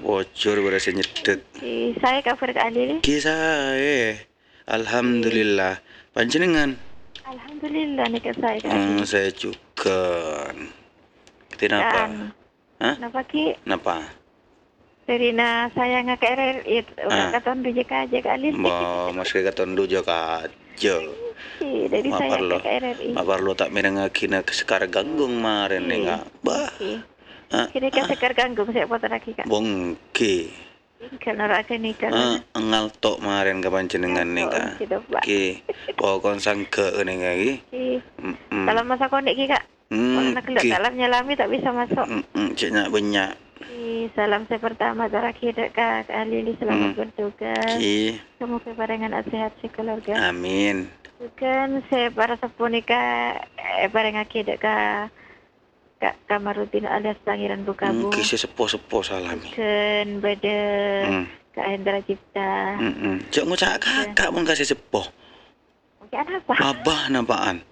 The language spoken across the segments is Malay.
Bocor berasa nyedet. Saya kabar Kak Ali. Kisah Alhamdulillah. Panjenengan? Alhamdulillah nih Kak saya Kak Ali. Saya juga. Kenapa? Hah? Kenapa Ki? Kenapa? Serina saya nggak RRI udah katon duje aja Kak Ali. Masih katon duje aja. Dari saya ke RRI. Maparlo tak merengakina sekar ganggung maren nih nggak? Bah. Kini kan sekar ganggung saya foto lagi Kak. Bongki. Kalau ada nih kan. Ngaltok maren ke panjenengan nih Kak. Ki. Pokon sangke nih lagi. Kalau masa konek Ki Kak. Kalau nak lihat dalam nyalami tak bisa masuk. Ceknya banyak. Salam saya pertama terakhir Kak Lili, selamat bertugas. Semoga barengan sehat sekeluarga. Amin. Bukan saya para sepunika bareng akhir Kak Kamaruddin alias Pangeran Bukabu. Kisah sepo salami. Bukan beda Kak Hendra Cipta. Cok ngucap kakak mau kasih sepo. Mungkin apa? Abah nampaan.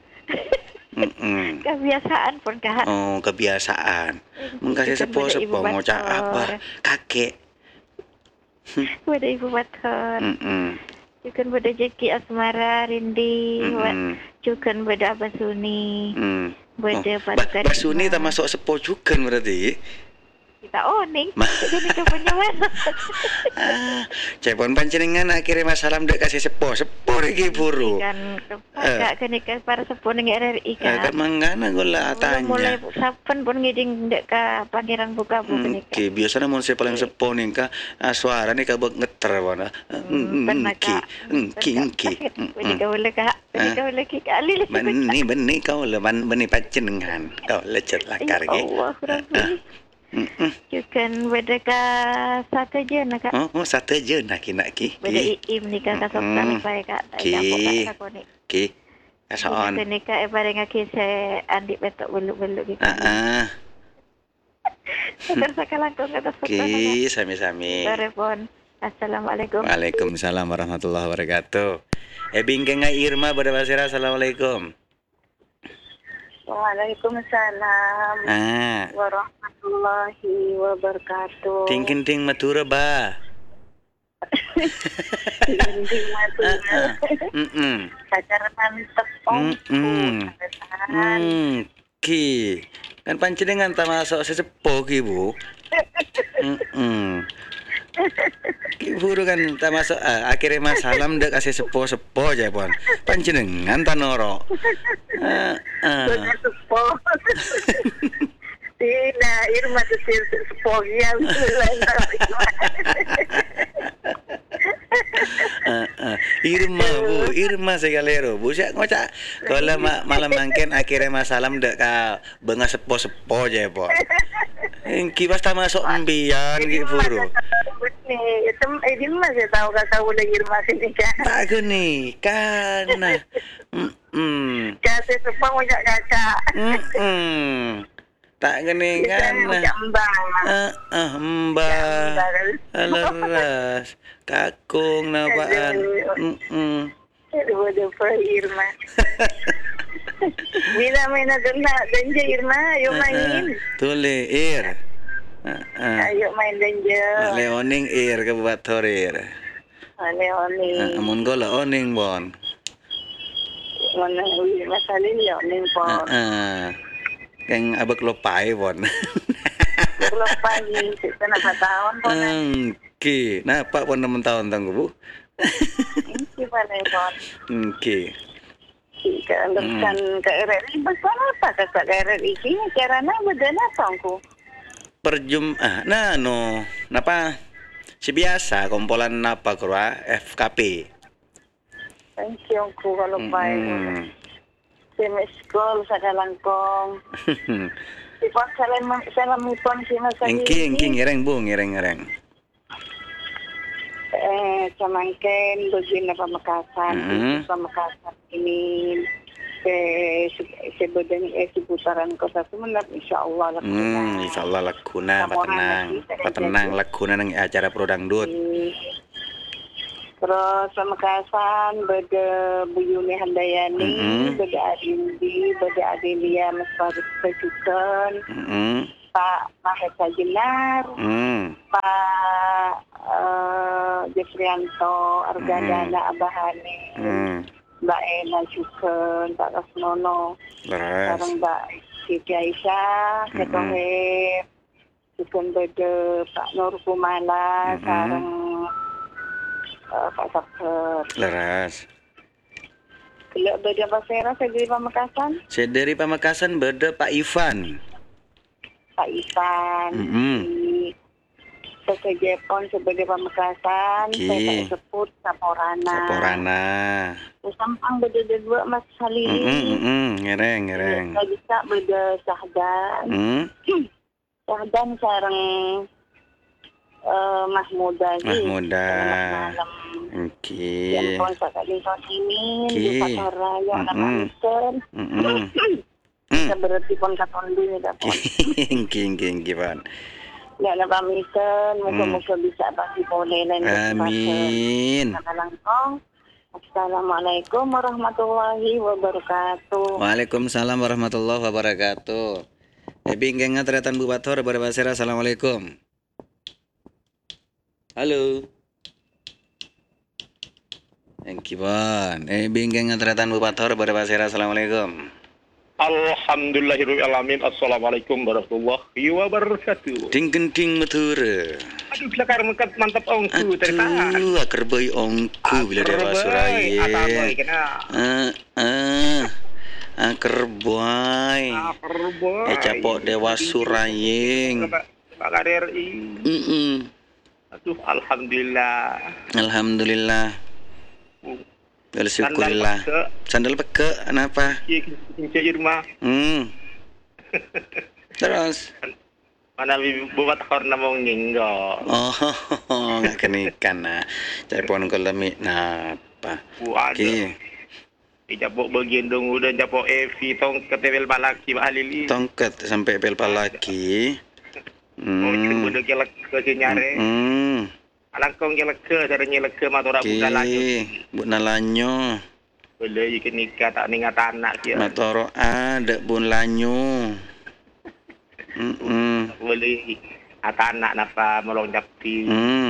Kebiasaan pun Kak. Oh, kebiasaan. Mengkasih sepo-sepo ngucap apa? Kakek. Beda Ibu Bator. Juga beda Jeki Asmara Rindi. Juga beda Abah Suni. Beda Mbak Suni tak masuk sepo juga berarti. Kita oning. Jadi kepunya mana? Cepon panjenengan akhirnya masalah dek kasih sepo lagi buru. Kan kenika para sepo ning RRI kan. Kan mangana gula tanya. Mulai saben pun ngiding dek ka Pangeran Bukabu kenika. Ki biasanya mun saya paling sepo ning ka suara nih ka ngeter wana. Ki. Beni gaule Kak. Beni gaule Ki kali. Beni kau leman beni panjenengan. Kau lecet lakar ge. Allah Rabbi. Jukan beda ka satu je nak Kak. Satu je nak ki. Beda iim nikah ka soktan bae Kak. Ki. Asoon. Nikah bareng ki se andi betok beluk-beluk gitu. Terus sakalangkung atas foto. Ki sami-sami. Telepon. Assalamualaikum. Waalaikumsalam warahmatullahi wabarakatuh. Bingkeng Irma pada Basira. Assalamualaikum. Waalaikumsalam warahmatullahi wabarakatuh. Ting Madura ba? Ting Madura. Acara mantep Ki, kan panjenengan ta masuk sesepo ki Bu. Ki buru kan ta masuk akhirnya Mas Salam dek kasih sepo aja pon. Panjenengan ta noro. Sepo. Tina Irma sepo ya. Irma segalero. Bu sia ngocak kalau malam mangken akhirnya Mas Salam dek ka benga sepo aja pon. Ki pas ta masuk embian ki buru. Ini masih tahu kakak udah Irma sini kan? Tak gini, karena kasih sepang ujak kakak. Tak gini kan? Mbak, leras, kakung napaan. Aduh, Irma. Bila main ganja Irma, yuk main. Tule Ir. Ayo main ganja. Leoning Ir ke buat torir. Leoning. Amun gola oning bon. Mana masalin leoning bon. Keng abek lopai bon. Lopai kita nak tahun bon. Ki, napa pon 6 tahun tanggu Bu? Ki mana bon. Ki. Kan ke RRI besar apa kakak RRI ini caranya bedana tangku. Napa? Si biasa kompolan napa kurwa FKP. Thank you ku kalau baik. Semes sekolah sakalangkong. Ipak salam ipon si Mas. Engking ngereng Bu, ngereng. Samangken begini Pamekasan ini sebedang seputaran kota Sumenep insyaallah lakuna. Insyaallah lakuna patenang lakuna nang acara prodangdut. Terus Pamekasan beda Buyuni Handayani, beda Adindi, beda Adelia Mas Faris Pejukan. Pak Mahesa Jenar, Pak Jefrianto, Argadana Abahane, Mbak Ena juga, Pak Kasnono, sekarang Mbak Siti Aisyah, Ketohe, juga beda Pak Nur Kumala, sekarang Pak Sabar. Leras. Kalau beda Basera, saya dari Pamekasan. Saya dari Pamekasan beda Pak Ivan. Pak Ivan. Saya Jepon sebagai Pamekasan. Saya tak sebut Saporana. Saporana. Sampang beda dua Mas Halili. Ngereng. Saya bisa beda Sahdan. Sahdan sekarang Mahmuda. Malam. Oke. Yang pun saya di sini di Pasar Raya nama Isen. Saya berarti pun katondi ni dapat. King Pan. Ya nama Isen, moga-moga bisa bagi boleh lain. Amin. Assalamualaikum warahmatullahi wabarakatuh. Waalaikumsalam warahmatullahi wabarakatuh. Bingkeng ngatretan Bu Bathor Basera. Assalamualaikum. Halo. Thank you, Bon. Bingkeng ngatretan Bu Bathor Basera. Assalamualaikum. Alhamdulillahirrahmanirrahim. Assalamualaikum warahmatullahi wabarakatuh. Ding matur. Aduh, kelakar mantap ongku tertahan. Aduh, akar boy ongku bila Dewa Suraya. Akar boy. Capok Dewa Surayeng. Pak KRI. Aduh, alhamdulillah. Syukurillah. Sandal peke, kenapa? Cincin rumah. Terus? Mana Bu Bathor namong nyenggol. Nggak kenikan nah. Telepon ke lemik napa? Oke. Japok begendong udah japok Evi tongket pel palaki Pak Halili. Tongket sampai pel palaki. Udah kelek ke nyare. Alangkong keleke caranya leke matura budalanyo. Budalanyo. Boleh ikan nikah tak ningat anak dia. Matoro ada bulanyo. Boleh anak napa melong dapti.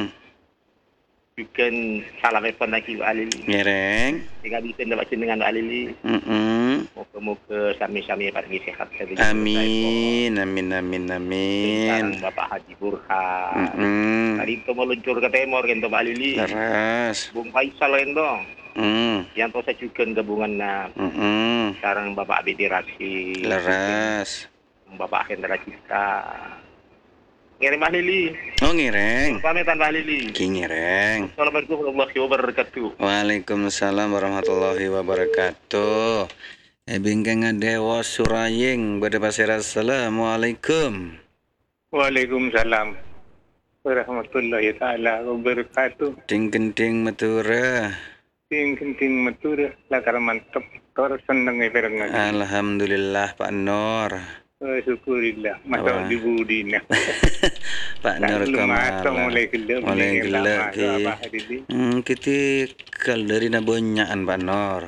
Bukan salam epon lagi Pak Alili. Ngereng. Tinggal bisa dapat dengan Pak Alili. Moga-moga sami-sami Pak sehat. Amin. Sekarang Bapak Haji Burhan. Tadi itu meluncur ke Timur kan Pak Alili. Leras. Bung Faisal endong. Yang tuh saya juga gabungan sekarang Bapak Abidi Rasi. Leras. Bapak Hendra Cipta. Ngirim Pak Lili. Oh ngiring. Pamitan Pak Lili. Ngiring. Assalamualaikum warahmatullahi wabarakatuh. Waalaikumsalam warahmatullahi wabarakatuh. Bingkeng Dewa Surayeng Bada Basera. Assalamualaikum. Waalaikumsalam warahmatullahi taala wabarakatuh. Ding matura. Ding matura lakar mantap tor seneng bareng. Alhamdulillah Pak Nur. Syukurillah masa dibudina. Pak Nur Kamal. Mulai gelak kita kal dari nabonyaan Pak Nur.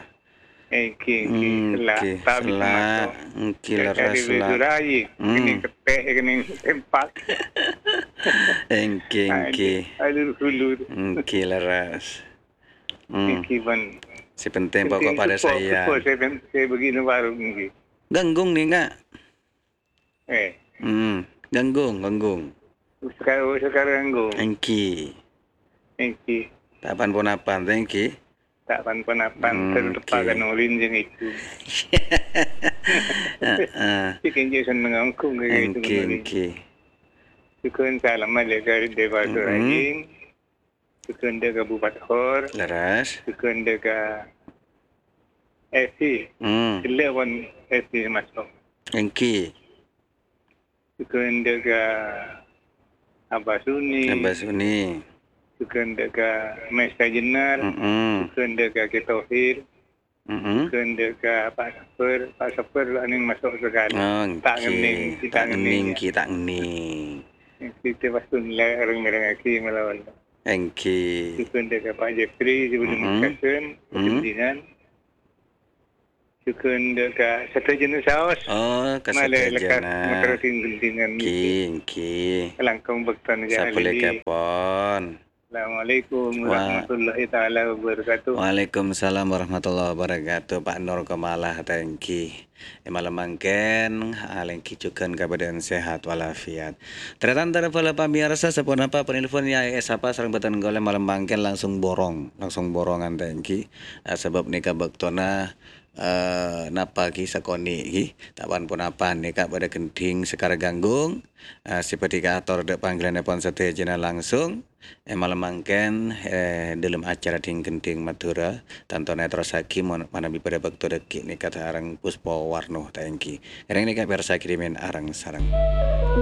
Salah leras lah. Ini keteh ini empat. Aduh hulur. Leras. Kiban. Si penting pokok pada saya. Saya begini baru ini. Ganggung nih enggak? Ganggung. Sekarang ganggung. Engki. Tapan pun apa? Engki. Tapan pun apa? Terlepakan ulin yang itu. Bikin dia seneng angkung kayak gitu. Engki. Syukur salam aja dari Dewa Surayeng. Syukur dekat Bu Bathor. Leras. Syukur dekat Evi. Selawan Evi masuk. Engki. Syukur dekat Abah Suni. Syukur dekat Mesa Jenar. Syukur dekat Ketohir. Syukur dekat Pak Saper aning masuk sekali. Tak ngening. Kita Kita pasti nilai orang-orang lagi melawan. Engki. Syukur dekat Pak Jeffrey sebelum mengatakan pemimpinan. juga dekat satu jenis saus. Oh, Malay lekas kesetujuan. meterusin gendingan Ki. langkang bektan Saya boleh jahili. kepon. Assalamualaikum warahmatullahi taala wabarakatuh. Waalaikumsalam warahmatullahi wabarakatuh. Pak Nur Kemalah tengki. Malam mangken alengki cukan keadaan sehat walafiat. Ternyata antara para pemirsa sepun apa penelpon ya apa sareng beten gole malam mangken langsung borongan tengki. Sebab nikah bektona napa ki sakoni ki tapan pun apa nika pada kenting sekar ganggung seperti ator de panggilan pon setejena langsung malam mangken dalam acara ting kenting Madura tanto netro saki mana bi pada bekto deki nika arang puspo warno tangki kareng nika persa kirimin arang sarang